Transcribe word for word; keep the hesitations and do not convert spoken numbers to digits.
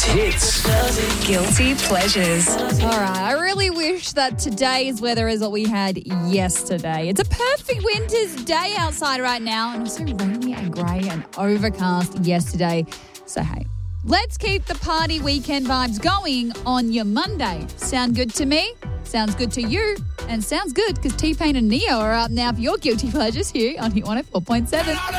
hits. Guilty pleasures. All right, I really wish that today's weather is what we had yesterday. It's a perfect winter's day outside right now, and also rainy and grey and overcast yesterday. So, hey, let's keep the party weekend vibes going on your Monday. Sound good to me? Sounds good to you? And sounds good because T-Pain and Neo are up now for your guilty pleasures here on Hit one oh four point seven.